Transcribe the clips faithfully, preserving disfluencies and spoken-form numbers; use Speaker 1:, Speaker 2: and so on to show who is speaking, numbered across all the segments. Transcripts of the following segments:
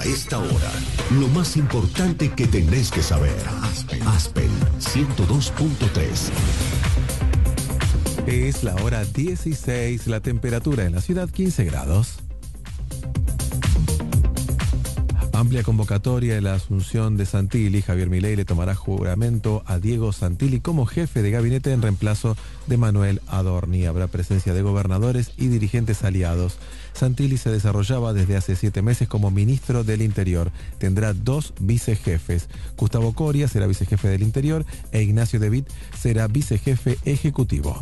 Speaker 1: A esta hora, lo más importante que tenés que saber. Aspen, Aspen ciento dos punto tres.
Speaker 2: Es la hora dieciséis, la temperatura en la ciudad quince grados. Amplia convocatoria en la asunción de Santilli. Javier Milei le tomará juramento a Diego Santilli como jefe de gabinete en reemplazo de Manuel Adorni. Habrá presencia de gobernadores y dirigentes aliados. Santilli se desarrollaba desde hace siete meses como ministro del Interior. Tendrá dos vicejefes. Gustavo Coria será vicejefe del Interior e Ignacio De Witt será vicejefe ejecutivo.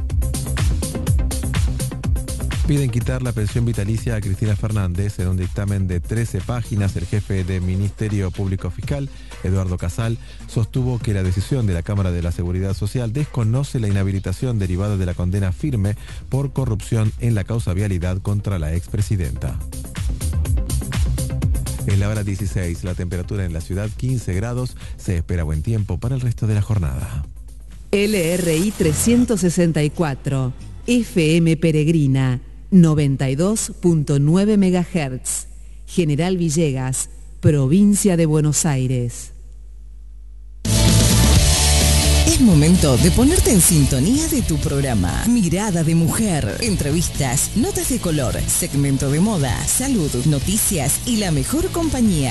Speaker 2: Piden quitar la pensión vitalicia a Cristina Fernández. En un dictamen de trece páginas, el jefe del Ministerio Público Fiscal, Eduardo Casal, sostuvo que la decisión de la Cámara de la Seguridad Social desconoce la inhabilitación derivada de la condena firme por corrupción en la causa vialidad contra la expresidenta. En la hora dieciséis, la temperatura en la ciudad quince grados, se espera buen tiempo para el resto de la jornada.
Speaker 3: L R I trescientos sesenta y cuatro, F M Peregrina, noventa y dos punto nueve megahertz, General Villegas, provincia de Buenos Aires.
Speaker 4: Es momento de ponerte en sintonía de tu programa. Mirada de Mujer, entrevistas, notas de color, segmento de moda, salud, noticias y la mejor compañía.